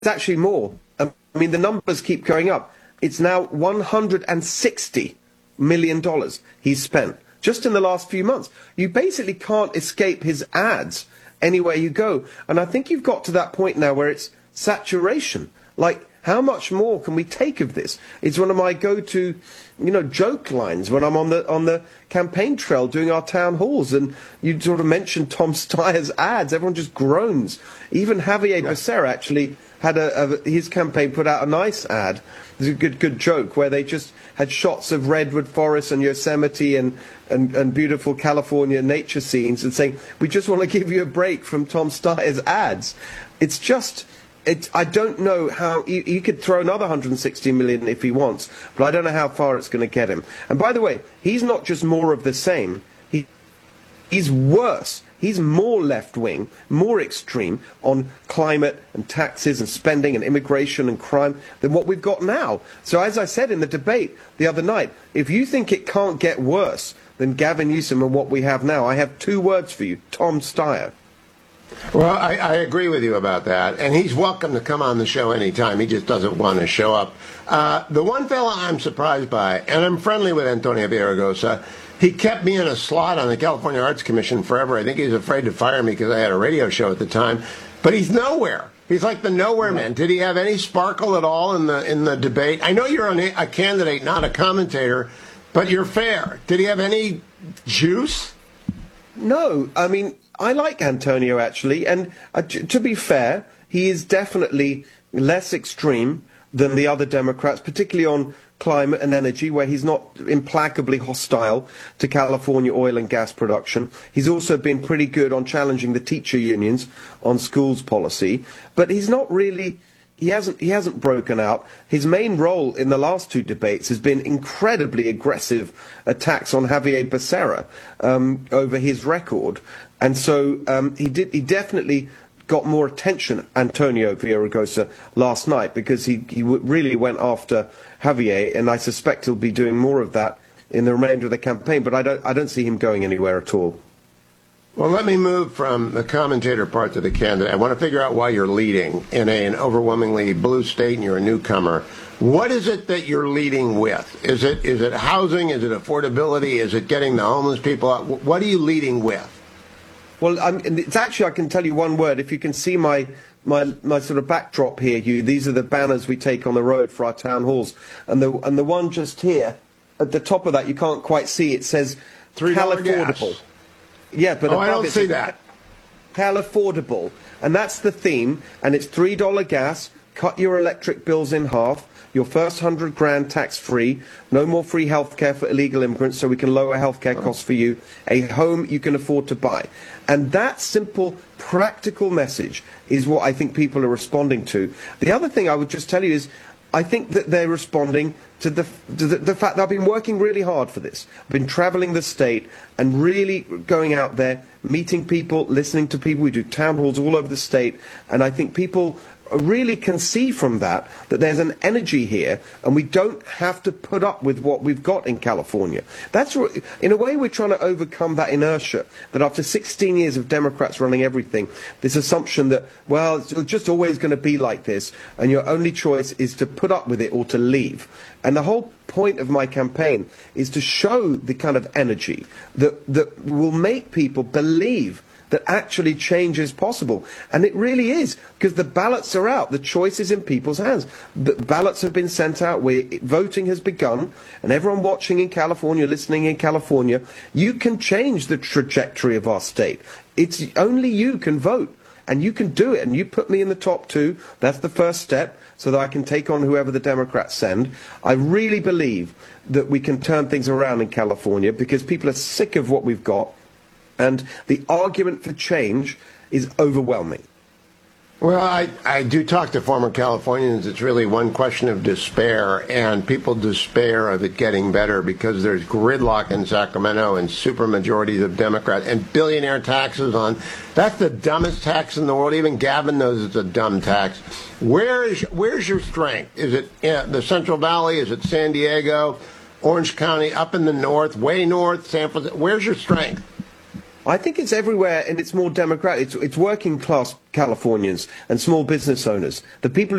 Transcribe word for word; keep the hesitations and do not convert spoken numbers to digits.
actually more. I mean, the numbers keep going up. It's now one hundred sixty million dollars he's spent just in the last few months. You basically can't escape his ads anywhere you go. And I think you've got to that point now where it's saturation. Like, how much more can we take of this? It's one of my go-to, you know, joke lines when I'm on the on the campaign trail doing our town halls, and you sort of mentioned Tom Steyer's ads. Everyone just groans. Even Javier Becerra actually had a, a his campaign put out a nice ad. It's a good good joke where they just had shots of redwood forest and Yosemite and, and, and beautiful California nature scenes, and saying, we just want to give you a break from Tom Steyer's ads. It's just... It, I don't know how he, he could throw another one hundred sixty million if he wants, but I don't know how far it's going to get him. And by the way, he's not just more of the same. He, he's worse. He's more left-wing, more extreme on climate and taxes and spending and immigration and crime than what we've got now. So as I said in the debate the other night, if you think it can't get worse than Gavin Newsom and what we have now, I have two words for you: Tom Steyer. Well, I, I agree with you about that, and he's welcome to come on the show anytime. He just doesn't want to show up. Uh, the one fella I'm surprised by, and I'm friendly with Antonio Villaraigosa, he kept me in a slot on the California Arts Commission forever. I think he was afraid to fire me because I had a radio show at the time, but he's nowhere. He's like the nowhere man. Did he have any sparkle at all in the in the debate? I know you're a, a candidate, not a commentator, but you're fair. Did he have any juice? No, I mean, I like Antonio, actually, and uh, to be fair, he is definitely less extreme than the other Democrats, particularly on climate and energy, where he's not implacably hostile to California oil and gas production. He's also been pretty good on challenging the teacher unions on schools policy, but he's not really... He hasn't, he hasn't broken out. His main role in the last two debates has been incredibly aggressive attacks on Javier Becerra um, over his record. And so um, he did. He definitely got more attention, Antonio Villaraigosa, last night, because he, he w- really went after Javier, and I suspect he'll be doing more of that in the remainder of the campaign. But I don't, I don't see him going anywhere at all. Well, let me move from the commentator part to the candidate. I want to figure out why you're leading in a, an overwhelmingly blue state and you're a newcomer. What is it that you're leading with? Is it is it housing? Is it affordability? Is it getting the homeless people out? What are you leading with? Well, I'm, it's actually, I can tell you one word. If you can see my, my, my sort of backdrop here, you, these are the banners we take on the road for our town halls. And the, and the one just here, at the top of that, you can't quite see, it says Cal Affordable. Yeah, but oh, I above don't it see says that. Cal Affordable. And that's the theme, and it's three dollars gas, cut your electric bills in half, your first hundred grand tax-free, no more free health care for illegal immigrants so we can lower health care costs for you, a home you can afford to buy. And that simple, practical message is what I think people are responding to. The other thing I would just tell you is I think that they're responding to the, to the, the fact that I've been working really hard for this. I've been traveling the state and really going out there, meeting people, listening to people. We do town halls all over the state, and I think people really can see from that that there's an energy here, and we don't have to put up with what we've got in California. That's, in a way, we're trying to overcome that inertia, that after sixteen years of Democrats running everything, this assumption that, well, it's just always going to be like this, and your only choice is to put up with it or to leave. And the whole point of my campaign is to show the kind of energy that, that will make people believe that actually change is possible. And it really is, because the ballots are out. The choice is in people's hands. The ballots have been sent out. Where voting has begun. And everyone watching in California, listening in California, you can change the trajectory of our state. It's only you can vote. And you can do it. And you put me in the top two. That's the first step, so that I can take on whoever the Democrats send. I really believe that we can turn things around in California, because people are sick of what we've got. And the argument for change is overwhelming. Well, I, I do talk to former Californians. It's really one question of despair, and people despair of it getting better because there's gridlock in Sacramento and supermajorities of Democrats and billionaire taxes on. That's the dumbest tax in the world. Even Gavin knows it's a dumb tax. Where is where's your strength? Is it uh, the Central Valley? Is it San Diego, Orange County, up in the north, way north, San Francisco? Where's your strength? I think it's everywhere, and it's more democratic. It's, it's working class Californians and small business owners, the people who